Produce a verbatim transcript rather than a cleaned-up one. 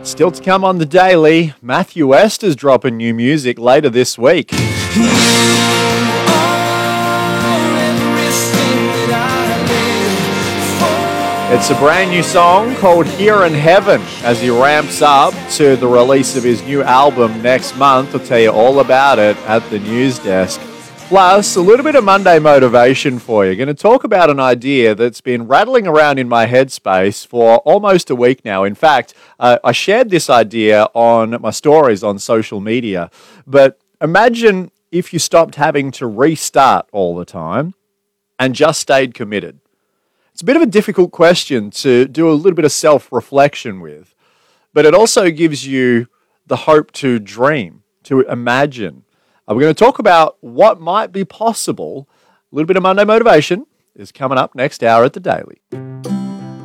Still to come on the Daily, Matthew West is dropping new music later this week. It's a brand new song called Here in Heaven as he ramps up to the release of his new album next month. I'll tell you all about it at the news desk. Plus, a little bit of Monday motivation for you. Going to talk about an idea that's been rattling around in my headspace for almost a week now. In fact, uh, I shared this idea on my stories on social media. But imagine if you stopped having to restart all the time and just stayed committed. It's a bit of a difficult question to do a little bit of self-reflection with, but it also gives you the hope to dream, to imagine. Uh, we're going to talk about what might be possible. A little bit of Monday motivation is coming up next hour at the Daily.